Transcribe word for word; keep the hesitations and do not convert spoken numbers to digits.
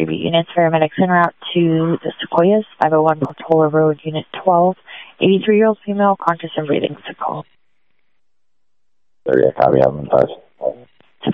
Beat units, paramedics en route to the Sequoias, five oh one Portola Road, Unit twelve, eighty-three-year-old female, conscious and breathing, to call. thirty, I copy, have them in touch.